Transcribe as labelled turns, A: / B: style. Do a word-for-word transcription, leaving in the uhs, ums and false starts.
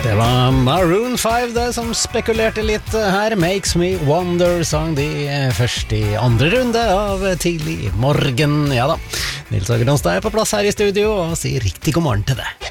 A: Det var Maroon five det som spekulerte litt her. Makes Me Wonder sang de først i andre runde av Tidlig morgen. Ja da, Nils Øgerdanstad er på plass her i studio og sier riktig god morgen til deg.